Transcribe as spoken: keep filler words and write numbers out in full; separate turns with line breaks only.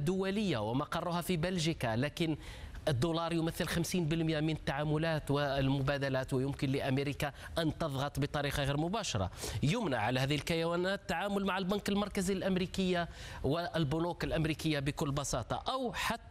دولية ومقرها في بلجيكا، لكن الدولار يمثل خمسين بالمئة من التعاملات والمبادلات، ويمكن لأمريكا أن تضغط بطريقة غير مباشرة. يمنع على هذه الكيانات التعامل مع البنك المركزي الأمريكية والبنوك الأمريكية بكل بساطة، أو حتى